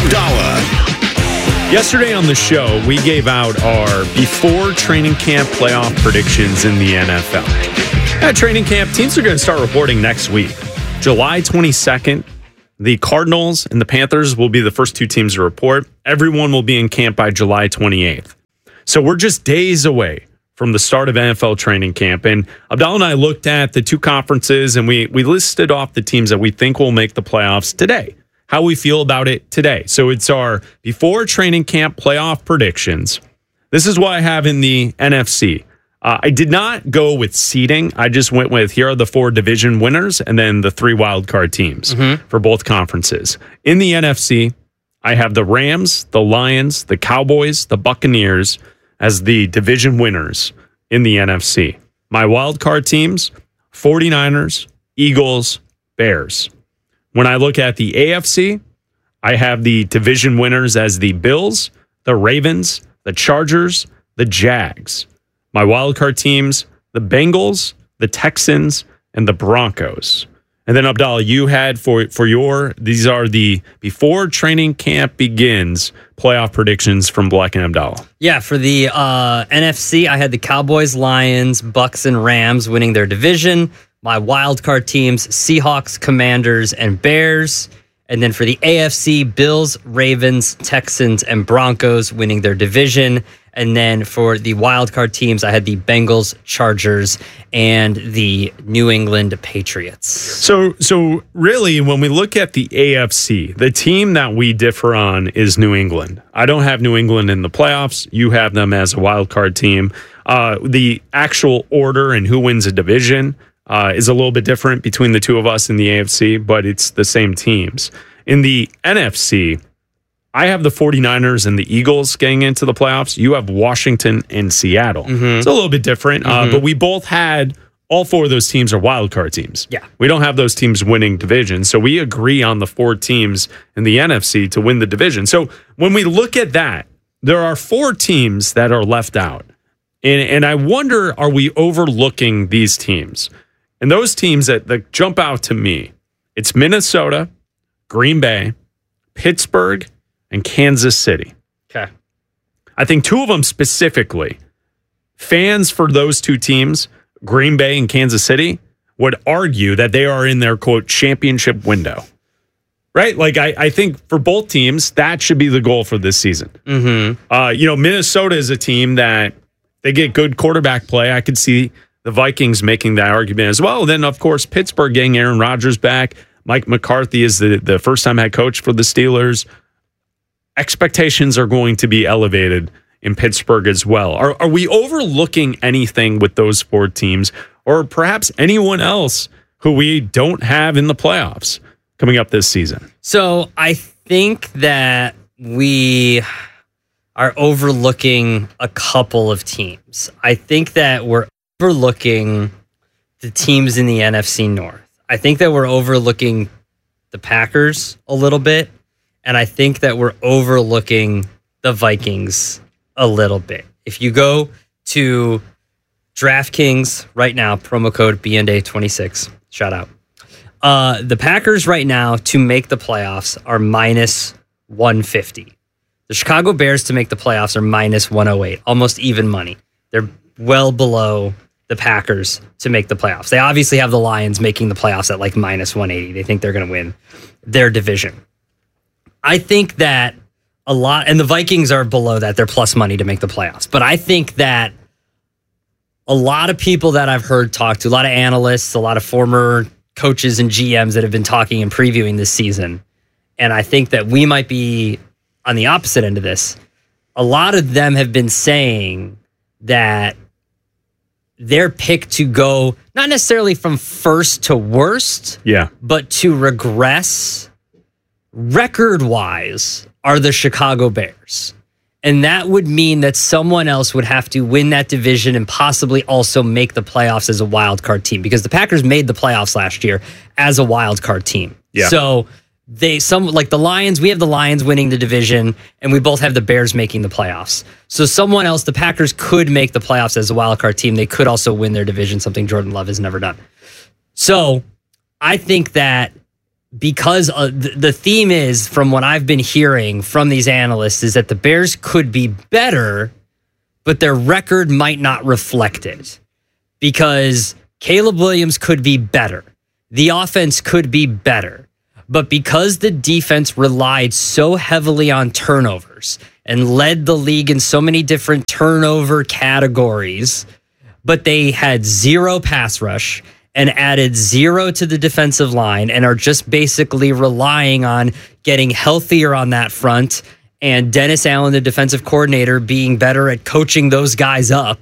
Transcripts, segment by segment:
Abdallah. Yesterday on the show, we gave out our before training camp playoff predictions in the NFL. At training camp, teams are going to start reporting next week. July 22nd, the Cardinals and the Panthers will be the first two teams to report. Everyone will be in camp by July 28th. So we're just days away from the start of NFL training camp. And Abdallah and I looked at the two conferences, and we listed off the teams that we think will make the playoffs today. How we feel about it today. So it's our before training camp playoff predictions. This is what I have in the NFC. I did not go with seeding. I just went with here are the four division winners and then the three wildcard teams for both conferences. In the NFC, I have the Rams, the Lions, the Cowboys, the Buccaneers as the division winners in the NFC. My wildcard teams, 49ers, Eagles, Bears. When I look at the AFC, I have the division winners as the Bills, the Ravens, the Chargers, the Jags. My wildcard teams, the Bengals, the Texans, and the Broncos. And then, Abdallah, you had for your, these are the before training camp begins playoff predictions from Black and Abdallah. Yeah, for the NFC, I had the Cowboys, Lions, Bucks, and Rams winning their division. My wildcard teams, Seahawks, Commanders, and Bears. And then for the AFC, Bills, Ravens, Texans, and Broncos winning their division. And then for the wildcard teams, I had the Bengals, Chargers, and the New England Patriots. So really, when we look at the AFC, the team that we differ on is New England. I don't have New England in the playoffs. You have them as a wildcard team. The actual order and who wins a division is a little bit different between the two of us in the AFC, but it's the same teams. In the NFC, I have the 49ers and the Eagles getting into the playoffs. You have Washington and Seattle. It's a little bit different, but we both had all four of those teams are wildcard teams. Yeah. We don't have those teams winning divisions, so we agree on the four teams in the NFC to win the division. So when we look at that, there are four teams that are left out. And I wonder, are we overlooking these teams? And those teams that jump out to me, it's Minnesota, Green Bay, Pittsburgh, and Kansas City. Okay. I think two of them specifically, fans for those two teams, Green Bay and Kansas City, would argue that they are in their, quote, championship window. Right? Like, I think for both teams, that should be the goal for this season. Minnesota is a team that they get good quarterback play. I could see the Vikings making that argument as well. Then, of course, Pittsburgh getting Aaron Rodgers back. Mike McCarthy is the first-time head coach for the Steelers. Expectations are going to be elevated in Pittsburgh as well. Are we overlooking anything with those four teams, or perhaps anyone else who we don't have in the playoffs coming up this season? So I think that we are overlooking a couple of teams. I think that we're overlooking the teams in the NFC North. I think that we're overlooking the Packers a little bit, and I think that we're overlooking the Vikings a little bit. If you go to DraftKings right now, promo code BNDA26, shout out. The Packers right now to make the playoffs are minus 150. The Chicago Bears to make the playoffs are minus 108, almost even money. They're well below the Packers to make the playoffs. They obviously have the Lions making the playoffs at like minus 180. They think they're going to win their division. I think that a lot, and the Vikings are below that. They're plus money to make the playoffs. But I think that a lot of people that I've heard talk to, a lot of analysts, a lot of former coaches and GMs that have been talking and previewing this season, and I think that we might be on the opposite end of this. A lot of them have been saying that their pick to go, not necessarily from first to worst, but to regress record-wise, are the Chicago Bears. And that would mean that someone else would have to win that division and possibly also make the playoffs as a wild card team, because the Packers made the playoffs last year as a wild card team. Yeah. So like the Lions, we have the Lions winning the division, and we both have the Bears making the playoffs. So someone else, the Packers could make the playoffs as a wild card team. They could also win their division, something Jordan Love has never done. So I think that because the theme is, from what I've been hearing from these analysts, is that the Bears could be better, but their record might not reflect it. Because Caleb Williams could be better. The offense could be better. But because the defense relied so heavily on turnovers and led the league in so many different turnover categories, but they had zero pass rush and added zero to the defensive line and are just basically relying on getting healthier on that front and Dennis Allen, the defensive coordinator, being better at coaching those guys up,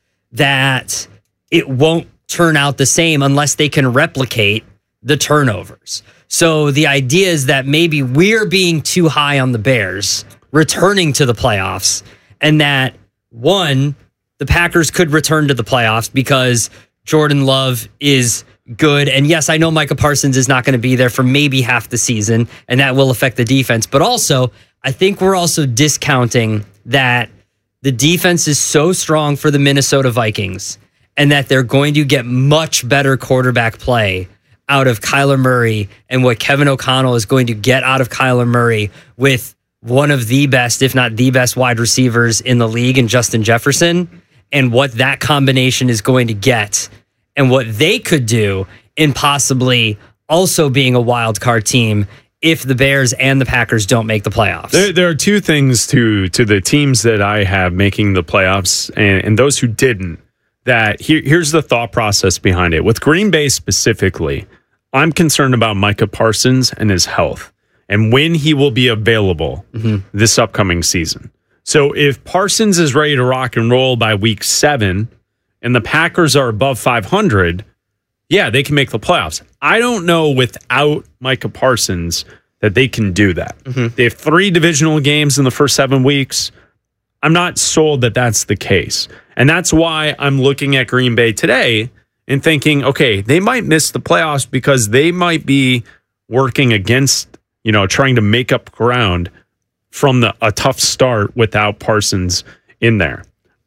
that it won't turn out the same unless they can replicate the turnovers. So the idea is that maybe we're being too high on the Bears returning to the playoffs, and that, one, the Packers could return to the playoffs because Jordan Love is good. And yes, I know Micah Parsons is not going to be there for maybe half the season, and that will affect the defense. But also, I think we're also discounting that the defense is so strong for the Minnesota Vikings and that they're going to get much better quarterback play out of Kyler Murray, and what Kevin O'Connell is going to get out of Kyler Murray with one of the best, if not the best, wide receivers in the league in Justin Jefferson, and what that combination is going to get and what they could do in possibly also being a wild card team if the Bears and the Packers don't make the playoffs. There are two things to the teams that I have making the playoffs and those who didn't. That here's the thought process behind it. With Green Bay specifically, I'm concerned about Micah Parsons and his health and when he will be available this upcoming season. So if Parsons is ready to rock and roll by week 7 and the Packers are above 500, yeah, they can make the playoffs. I don't know without Micah Parsons that they can do that. They have 3 divisional games in the first 7 weeks. I'm not sold that that's the case. And that's why I'm looking at Green Bay today and thinking, okay, they might miss the playoffs because they might be working against, trying to make up ground from a tough start without Parsons in there.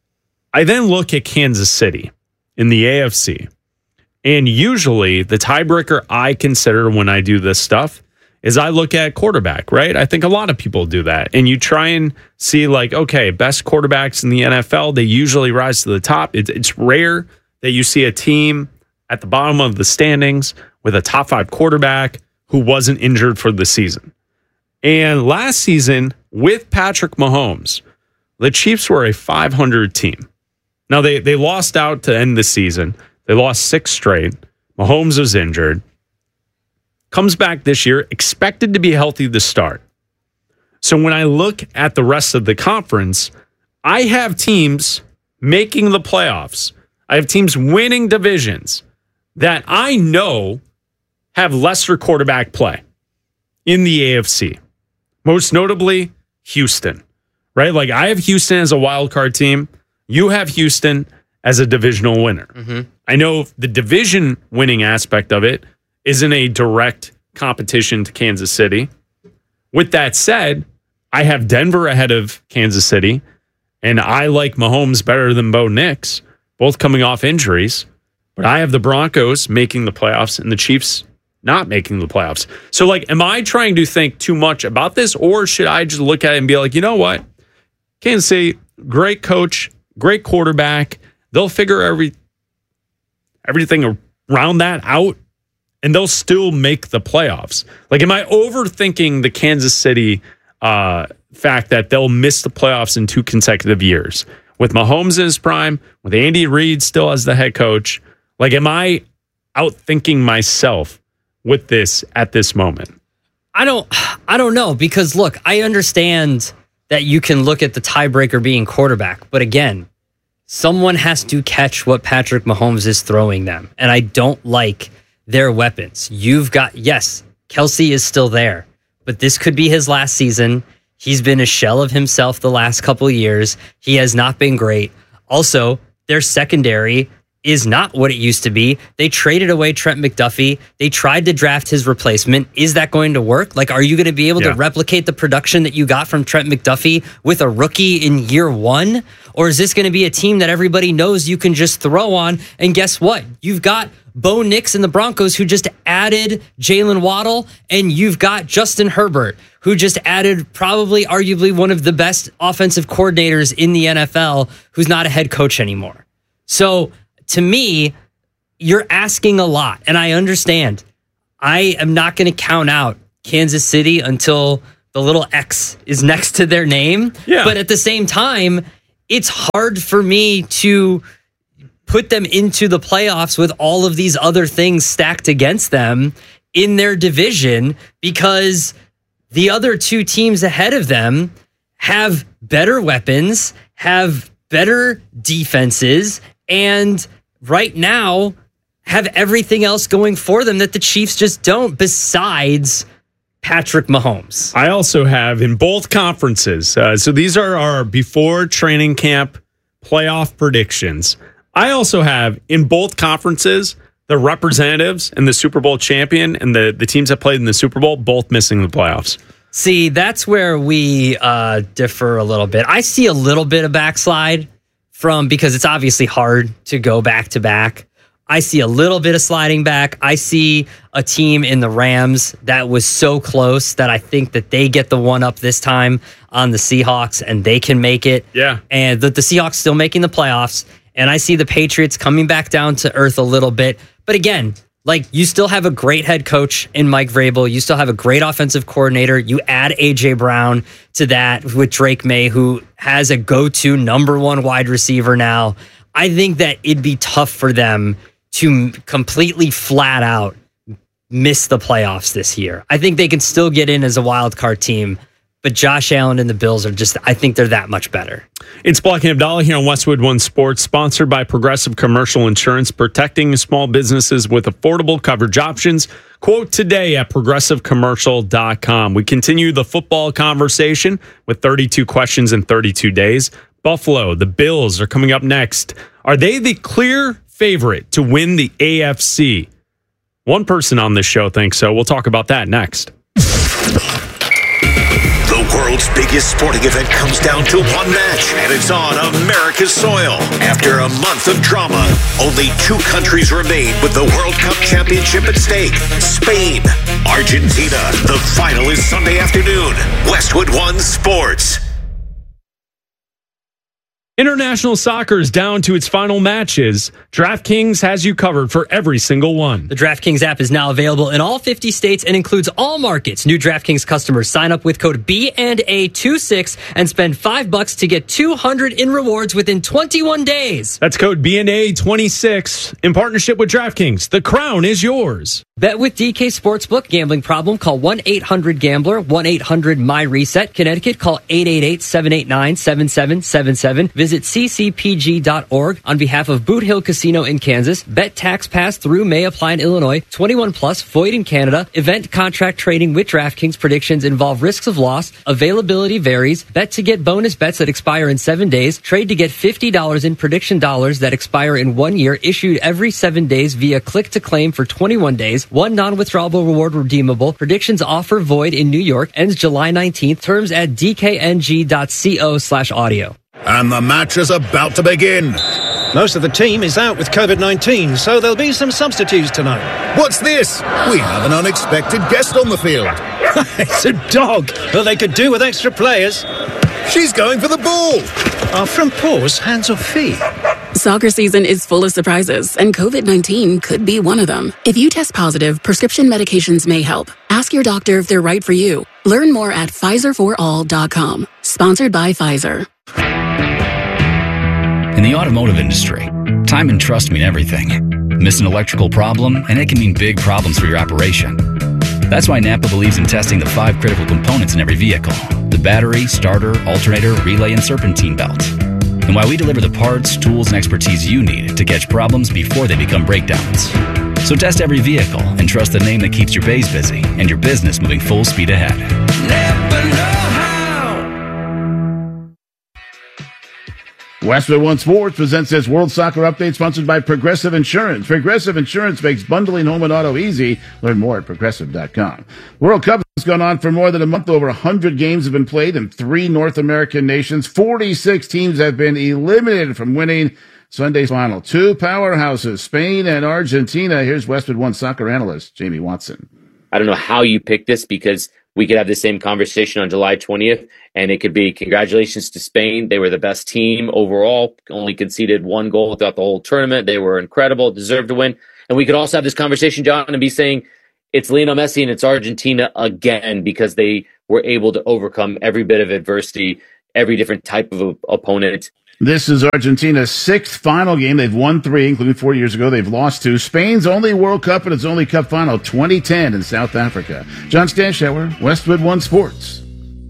I then look at Kansas City in the AFC. And usually the tiebreaker I consider when I do this stuff is I look at quarterback, right? I think a lot of people do that. And you try and see best quarterbacks in the NFL, they usually rise to the top. It's rare that you see a team at the bottom of the standings with a top 5 quarterback who wasn't injured for the season. And last season with Patrick Mahomes, the Chiefs were a 500 team. Now they lost out to end the season. They lost 6 straight. Mahomes was injured. Comes back this year, expected to be healthy to start. So when I look at the rest of the conference, I have teams making the playoffs. I have teams winning divisions that I know have lesser quarterback play in the AFC. Most notably, Houston, right? I have Houston as a wild card team. You have Houston as a divisional winner. I know the division winning aspect of it isn't a direct competition to Kansas City. With that said, I have Denver ahead of Kansas City, and I like Mahomes better than Bo Nix, both coming off injuries. But I have the Broncos making the playoffs and the Chiefs not making the playoffs. So, am I trying to think too much about this, or should I just look at it and be like, you know what? Kansas City, great coach, great quarterback. They'll figure everything around that out, and they'll still make the playoffs. Am I overthinking the Kansas City fact that they'll miss the playoffs in 2 consecutive years? With Mahomes in his prime, with Andy Reid still as the head coach, am I outthinking myself with this at this moment? I don't know, because look, I understand that you can look at the tiebreaker being quarterback, but again, someone has to catch what Patrick Mahomes is throwing them. And I don't like their weapons. You've got, yes, Kelsey is still there, but this could be his last season. He's been a shell of himself the last couple of years. He has not been great. Also, their secondary is not what it used to be. They traded away Trent McDuffie. They tried to draft his replacement. Is that going to work? Like, are you going to be able to replicate the production that you got from Trent McDuffie with a rookie in year one? Or is this going to be a team that everybody knows you can just throw on? And guess what? You've got Bo Nix and the Broncos, who just added Jalen Waddle, and you've got Justin Herbert, who just added probably arguably one of the best offensive coordinators in the NFL, who's not a head coach anymore. So to me, you're asking a lot, and I understand. I am not going to count out Kansas City until the little X is next to their name. Yeah. But at the same time, it's hard for me to put them into the playoffs with all of these other things stacked against them in their division, because the other two teams ahead of them have better weapons, have better defenses, and right now have everything else going for them that the Chiefs just don't, besides Patrick Mahomes. I also have in both conferences, so these are our before training camp playoff predictions. I also have in both conferences the representatives and the Super Bowl champion and the teams that played in the Super Bowl both missing the playoffs. See, that's where we differ a little bit. I see a little bit of backslide because it's obviously hard to go back to back. I see a little bit of sliding back. I see a team in the Rams that was so close that I think that they get the one up this time on the Seahawks and they can make it. Yeah. And the Seahawks still making the playoffs. And I see the Patriots coming back down to earth a little bit. But again, like, you still have a great head coach in Mike Vrabel. You still have a great offensive coordinator. You add A.J. Brown to that with Drake May, who has a go-to number one wide receiver now. I think that it'd be tough for them to completely flat out miss the playoffs this year. I think they can still get in as a wild card team, but Josh Allen and the Bills are just, I think they're that much better. It's Block and Abdallah here on Westwood One Sports, sponsored by Progressive Commercial Insurance, protecting small businesses with affordable coverage options. Quote today at progressivecommercial.com. We continue the football conversation with 32 questions in 32 days. Buffalo, the Bills are coming up next. Are they the clear favorite to win the AFC? One person on this show thinks so. We'll talk about that next. The world's biggest sporting event comes down to one match, and it's on America's soil. After a month of drama, only two countries remain with the World Cup championship at stake. Spain, Argentina. The final is Sunday afternoon. Westwood One Sports. International soccer is down to its final matches. DraftKings has you covered for every single one. The DraftKings app is now available in all 50 states and includes all markets. New DraftKings customers sign up with code B&A26 and spend $5 to get $200 in rewards within 21 days. That's code B&A26 in partnership with DraftKings. The crown is yours. Bet with DK Sportsbook. Gambling problem? Call 1-800-GAMBLER. 1-800-MY-RESET. Connecticut, call 888-789-7777. Visit ccpg.org. On behalf of Boot Hill Casino in Kansas, bet tax pass through may apply in Illinois. 21 plus, void in Canada. Event contract trading with DraftKings. Predictions involve risks of loss. Availability varies. Bet to get bonus bets that expire in 7 days. Trade to get $50 in prediction dollars that expire in 1 year. Issued every 7 days via click to claim for 21 days. One non-withdrawable reward redeemable. Predictions offer void in New York. Ends July 19th. Terms at dkng.co/audio. And the match is about to begin. Most of the team is out with COVID-19, so there'll be some substitutes tonight. What's this? We have an unexpected guest on the field. It's a dog. Well, they could do with extra players. She's going for the ball. Are front paws hands or feet? Soccer season is full of surprises, and COVID-19 could be one of them. If you test positive, prescription medications may help. Ask your doctor if they're right for you. Learn more at PfizerForAll.com. Sponsored by Pfizer. In the automotive industry, time and trust mean everything. Miss an electrical problem, and it can mean big problems for your operation. That's why Napa believes in testing the 5 critical components in every vehicle: the battery, starter, alternator, relay, and serpentine belt. And why we deliver the parts, tools, and expertise you need to catch problems before they become breakdowns. So test every vehicle and trust the name that keeps your bays busy and your business moving full speed ahead. Never know how. Westwood One Sports presents this World Soccer Update sponsored by Progressive Insurance. Progressive Insurance makes bundling home and auto easy. Learn more at Progressive.com. World Cup has gone on for more than a month. Over 100 games have been played in 3 North American nations. 46 teams have been eliminated from winning Sunday's final. 2 powerhouses, Spain and Argentina. Here's Westwood One soccer analyst Jamie Watson. I don't know how you pick this, because we could have the same conversation on July 20th, and it could be congratulations to Spain. They were the best team overall, only conceded 1 goal throughout the whole tournament. They were incredible, deserved to win. And we could also have this conversation, John, and be saying it's Lionel Messi and it's Argentina again, because they were able to overcome every bit of adversity, every different type of opponent. This is Argentina's 6th final game. They've won 3, including 4 years ago. They've lost 2. Spain's only World Cup and its only Cup final, 2010 in South Africa. John Stanshauer, Westwood One Sports.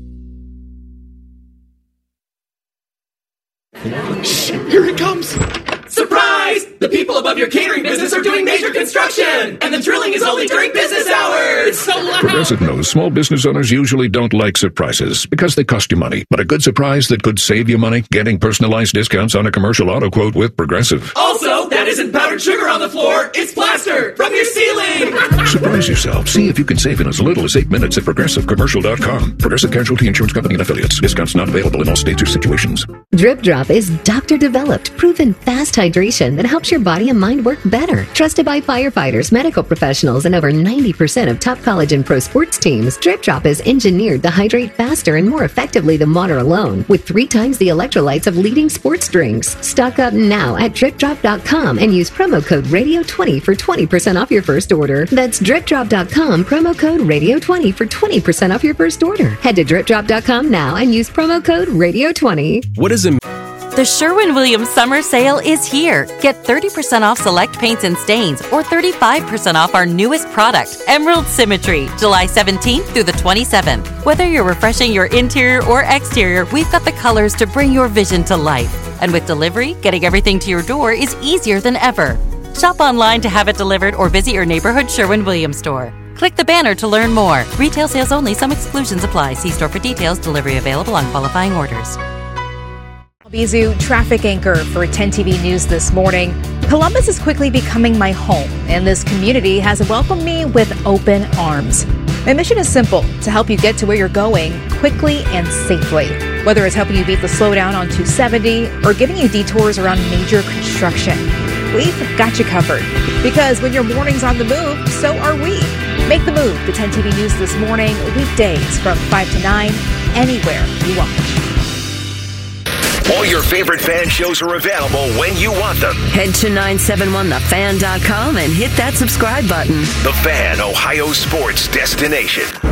Shh, here it comes. Surprise! The people above your catering business are doing major construction, and the drilling is only during business hours. It's so loud. Progressive knows small business owners usually don't like surprises because they cost you money. But a good surprise that could save you money? Getting personalized discounts on a commercial auto quote with Progressive. Also, that isn't powdered sugar on the floor. It's plaster from your ceiling. Surprise yourself. See if you can save in as little as 8 minutes at ProgressiveCommercial.com. Progressive Casualty Insurance Company and Affiliates. Discounts not available in all states or situations. Drip Drop is doctor-developed, proven fast hydration that helps your body and mind work better. Trusted by firefighters, medical professionals, and over 90% of top college and pro sports teams, Drip Drop is engineered to hydrate faster and more effectively than water alone, with 3 times the electrolytes of leading sports drinks. Stock up now at DripDrop.com and use promo code RADIO20 for 20% off your first order. That's DripDrop.com, promo code RADIO20 for 20% off your first order. Head to DripDrop.com now and use promo code RADIO20. What is it? The Sherwin-Williams Summer Sale is here. Get 30% off select paints and stains, or 35% off our newest product, Emerald Symmetry, July 17th through the 27th. Whether you're refreshing your interior or exterior, we've got the colors to bring your vision to life. And with delivery, getting everything to your door is easier than ever. Shop online to have it delivered or visit your neighborhood Sherwin-Williams store. Click the banner to learn more. Retail sales only. Some exclusions apply. See store for details. Delivery available on qualifying orders. Bizu, traffic anchor for 10 TV News this morning. Columbus is quickly becoming my home, and this community has welcomed me with open arms. My mission is simple: to help you get to where you're going quickly and safely. Whether it's helping you beat the slowdown on 270 or giving you detours around major construction, we've got you covered. Because when your morning's on the move, so are we. Make the move to 10 TV News this morning, weekdays from 5 to 9, anywhere you watch. All your favorite fan shows are available when you want them. Head to 971thefan.com and hit that subscribe button. The Fan, Ohio sports destination.